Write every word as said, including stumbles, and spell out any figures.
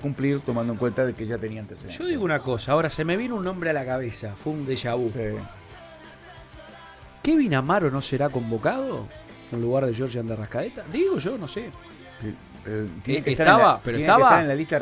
cumplir tomando en cuenta de que ya tenía antecedentes. Yo digo una cosa, ahora se me vino un nombre a la cabeza, fue un déjà vu. Sí. ¿Kevin Amaro no será convocado en lugar de Georgian de Rascaeta? Digo yo, no sé. Eh, tiene Eh, que estar en estaba, la- pero tiene que estaba- estar en la lista